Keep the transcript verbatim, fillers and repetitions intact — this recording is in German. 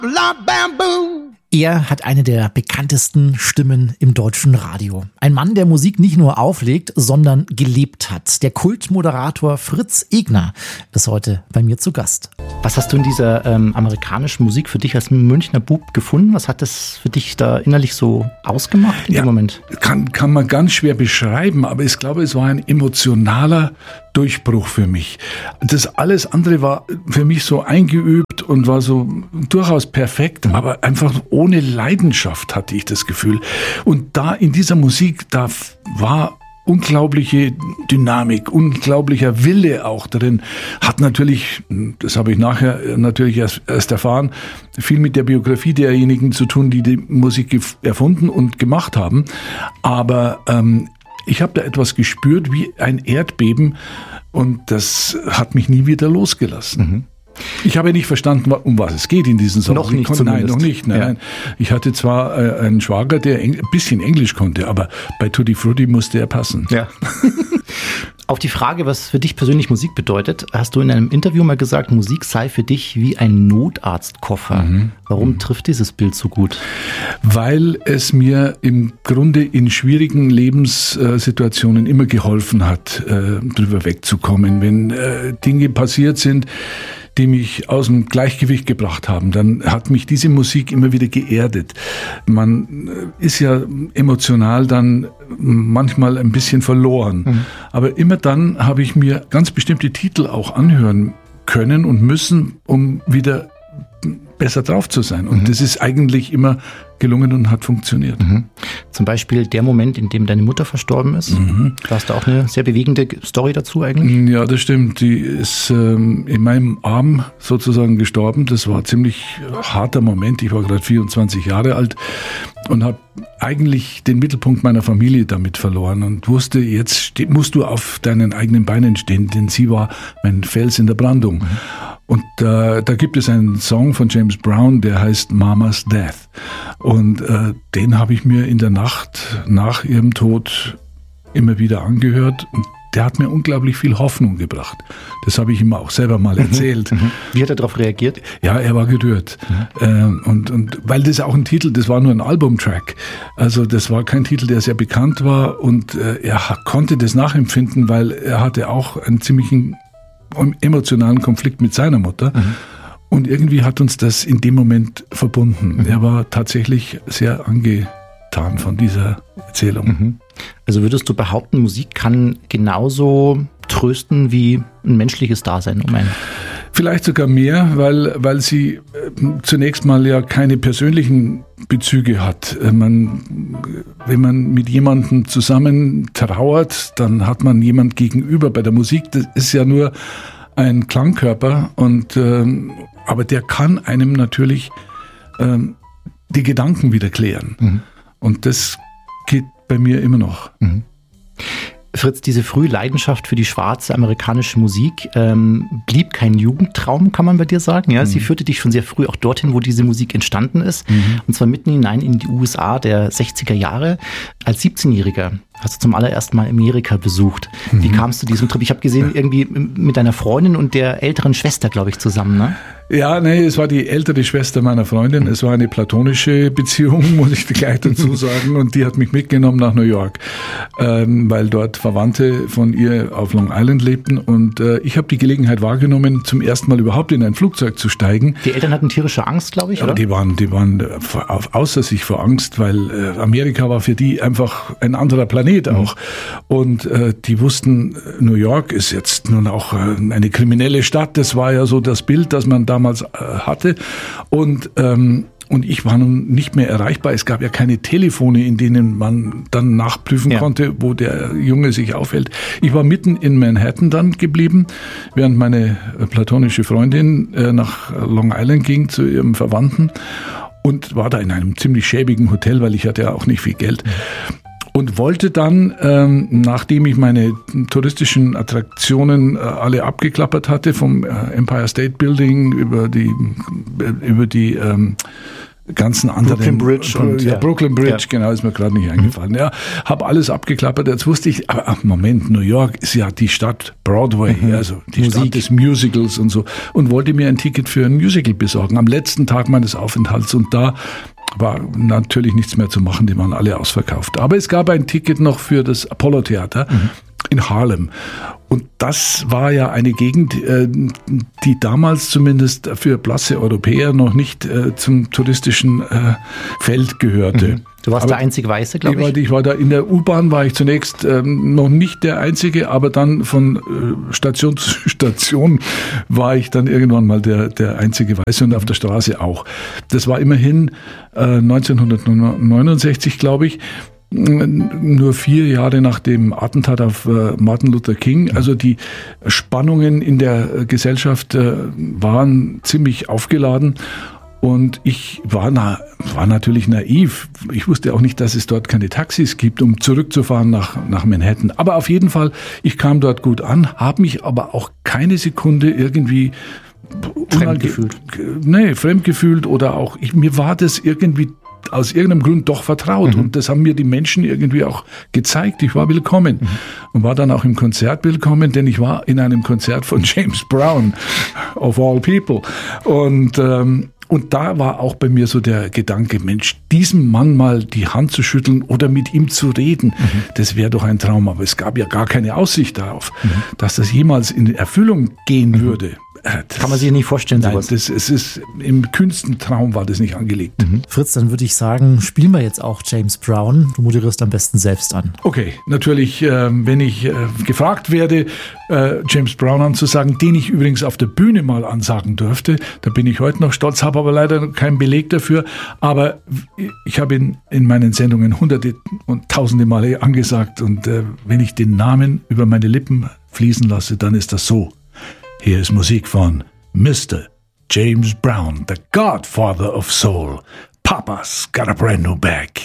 Er hat eine der bekanntesten Stimmen im deutschen Radio. Ein Mann, der Musik nicht nur auflegt, sondern gelebt hat. Der Kultmoderator Fritz Egner ist heute bei mir zu Gast. Was hast du in dieser ähm, amerikanischen Musik für dich als Münchner Bub gefunden? Was hat das für dich da innerlich so ausgemacht in ja, dem Moment? Kann, kann man ganz schwer beschreiben, aber ich glaube, es war ein emotionaler Durchbruch für mich. Das alles andere war für mich so eingeübt und war so durchaus perfekt, aber einfach ohne Leidenschaft hatte ich das Gefühl. Und da in dieser Musik, da war unglaubliche Dynamik, unglaublicher Wille auch drin. Hat natürlich, das habe ich nachher natürlich erst, erst erfahren, viel mit der Biografie derjenigen zu tun, die die Musik gef- erfunden und gemacht haben. Aber ähm, ich habe da etwas gespürt wie ein Erdbeben und das hat mich nie wieder losgelassen. Mhm. Ich habe nicht verstanden, um was es geht in diesen Songs. Noch nicht konnte, Nein, noch nicht. Nein, ja. nein. Ich hatte zwar äh, einen Schwager, der Eng- ein bisschen Englisch konnte, aber bei Tutti Frutti musste er passen. Ja. Auf die Frage, was für dich persönlich Musik bedeutet, hast du in einem Interview mal gesagt, Musik sei für dich wie ein Notarztkoffer. Mhm. Warum mhm. trifft dieses Bild so gut? Weil es mir im Grunde in schwierigen Lebenssituationen immer geholfen hat, äh, drüber wegzukommen. Wenn äh, Dinge passiert sind, die mich aus dem Gleichgewicht gebracht haben, dann hat mich diese Musik immer wieder geerdet. Man ist ja emotional dann manchmal ein bisschen verloren. Mhm. Aber immer dann habe ich mir ganz bestimmte Titel auch anhören können und müssen, um wieder besser drauf zu sein. Und mhm. das ist eigentlich immer gelungen und hat funktioniert. Mhm. Zum Beispiel der Moment, in dem deine Mutter verstorben ist. Mhm. Da hast du auch eine sehr bewegende Story dazu eigentlich. Ja, das stimmt. Die ist ähm, in meinem Arm sozusagen gestorben. Das war ein ziemlich harter Moment. Ich war gerade vierundzwanzig Jahre alt und habe eigentlich den Mittelpunkt meiner Familie damit verloren und wusste, jetzt ste- musst du auf deinen eigenen Beinen stehen, denn sie war mein Fels in der Brandung. Mhm. Und äh, da gibt es einen Song von James Brown, der heißt Mama's Death. Und äh, den habe ich mir in der Nacht nach ihrem Tod immer wieder angehört. Und der hat mir unglaublich viel Hoffnung gebracht. Das habe ich ihm auch selber mal erzählt. Mhm. Wie hat er darauf reagiert? Ja, er war gerührt. Mhm. Ähm, und, und weil das auch ein Titel, das war nur ein Albumtrack. Also das war kein Titel, der sehr bekannt war. Und äh, er konnte das nachempfinden, weil er hatte auch einen ziemlichen emotionalen Konflikt mit seiner Mutter. Mhm. Und irgendwie hat uns das in dem Moment verbunden. Mhm. Er war tatsächlich sehr angetan von dieser Erzählung. Mhm. Also würdest du behaupten, Musik kann genauso trösten wie ein menschliches Dasein um einen? Vielleicht sogar mehr, weil, weil sie äh, zunächst mal ja keine persönlichen Bezüge hat. Äh, man, wenn man mit jemandem zusammen trauert, dann hat man jemand gegenüber. Bei der Musik, das ist ja nur ein Klangkörper, und, ähm, aber der kann einem natürlich ähm, die Gedanken wieder klären. Mhm. Und das geht bei mir immer noch. Mhm. Fritz, diese frühe Leidenschaft für die schwarze amerikanische Musik ähm, blieb kein Jugendtraum, kann man bei dir sagen. Ja, mhm. Sie führte dich schon sehr früh auch dorthin, wo diese Musik entstanden ist. Mhm. Und zwar mitten hinein in die U S A der sechziger Jahre. Als siebzehnjähriger hast du zum allerersten Mal Amerika besucht. Mhm. Wie kamst du zu diesem Trip? Ich habe gesehen, irgendwie mit deiner Freundin und der älteren Schwester, glaube ich, zusammen, ne? Ja, nee, es war die ältere Schwester meiner Freundin. Es war eine platonische Beziehung, muss ich gleich dazu sagen. Und die hat mich mitgenommen nach New York, ähm, weil dort Verwandte von ihr auf Long Island lebten. Und äh, ich habe die Gelegenheit wahrgenommen, zum ersten Mal überhaupt in ein Flugzeug zu steigen. Die Eltern hatten tierische Angst, glaube ich, ja, oder? Die waren, die waren außer sich vor Angst, weil äh, Amerika war für die einfach ein anderer Planet auch. Mhm. Und äh, die wussten, New York ist jetzt nun auch äh, eine kriminelle Stadt. Das war ja so das Bild, das man damals damals hatte. Und, ähm, und ich war nun nicht mehr erreichbar. Es gab ja keine Telefone, in denen man dann nachprüfen ja. konnte, wo der Junge sich aufhält. Ich war mitten in Manhattan dann geblieben, während meine platonische Freundin äh, nach Long Island ging zu ihrem Verwandten und war da in einem ziemlich schäbigen Hotel, weil ich hatte ja auch nicht viel Geld. Und wollte dann, ähm, nachdem ich meine touristischen Attraktionen äh, alle abgeklappert hatte, vom äh, Empire State Building über die, äh, über die ähm, ganzen anderen. Brooklyn Bridge. Äh, und, ja, ja. Brooklyn Bridge, ja. genau, ist mir gerade nicht eingefallen. Mhm. Ja, habe alles abgeklappert, jetzt wusste ich, aber ach, Moment, New York ist ja die Stadt Broadway, mhm. also die Musik. Stadt des Musicals und so, und wollte mir ein Ticket für ein Musical besorgen, am letzten Tag meines Aufenthalts, und da war natürlich nichts mehr zu machen, die waren alle ausverkauft. Aber es gab ein Ticket noch für das Apollo Theater mhm. in Harlem. Und das war ja eine Gegend, die damals zumindest für blasse Europäer noch nicht zum touristischen Feld gehörte. Mhm. Du warst aber der einzige Weiße, glaube ich. Ich war, ich war da in der U-Bahn, war ich zunächst ähm, noch nicht der Einzige, aber dann von äh, Station zu Station war ich dann irgendwann mal der, der einzige Weiße, und auf der Straße auch. Das war immerhin äh, neunzehnhundertneunundsechzig, glaube ich, nur vier Jahre nach dem Attentat auf äh, Martin Luther King. Also die Spannungen in der Gesellschaft äh, waren ziemlich aufgeladen. Und ich war, na, war natürlich naiv. Ich wusste auch nicht, dass es dort keine Taxis gibt, um zurückzufahren nach, nach Manhattan. Aber auf jeden Fall, ich kam dort gut an, habe mich aber auch keine Sekunde irgendwie fremd gefühlt. Nee, fremd gefühlt oder auch, ich, mir war das irgendwie aus irgendeinem Grund doch vertraut. Mhm. Und das haben mir die Menschen irgendwie auch gezeigt. Ich war willkommen. Mhm. Und war dann auch im Konzert willkommen, denn ich war in einem Konzert von James Brown, of all people. Und ähm, Und da war auch bei mir so der Gedanke, Mensch, diesem Mann mal die Hand zu schütteln oder mit ihm zu reden, mhm. das wäre doch ein Traum. Aber es gab ja gar keine Aussicht darauf, mhm. dass das jemals in Erfüllung gehen mhm. würde. Das kann man sich nicht vorstellen, nein, sowas. Das, es ist, im kühnsten Traum war das nicht angelegt. Mhm. Fritz, dann würde ich sagen, spielen wir jetzt auch James Brown. Du moderierst am besten selbst an. Okay, natürlich, äh, wenn ich äh, gefragt werde, äh, James Brown anzusagen, den ich übrigens auf der Bühne mal ansagen durfte, da bin ich heute noch stolz, habe aber leider keinen Beleg dafür, aber ich habe ihn in meinen Sendungen hunderte und tausende Male angesagt, und äh, wenn ich den Namen über meine Lippen fließen lasse, dann ist das so. Hier ist Musik von Mister James Brown, the Godfather of Soul. Papa's got a brand new bag.